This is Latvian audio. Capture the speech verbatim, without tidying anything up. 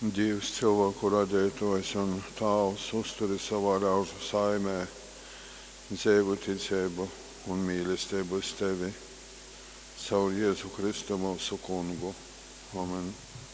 Dievs cilvēku radētojs un Tēvs uzturi savā ļaužu saimē dzīvu ticību un mīlestību uz tevi caur Jēzu Kristu mūsu kungu. Amen.